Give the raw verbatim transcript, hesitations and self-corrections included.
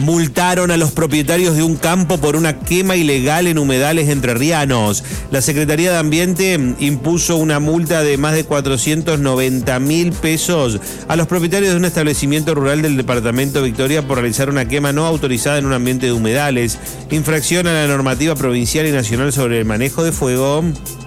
Multaron a los propietarios de un campo por una quema ilegal en humedales entrerrianos. La Secretaría de Ambiente impuso una multa de más de cuatrocientos noventa mil pesos a los propietarios de un establecimiento rural del departamento de Victoria por realizar una quema no autorizada en un ambiente de humedales, infracción a la normativa provincial y nacional sobre el manejo de fuego.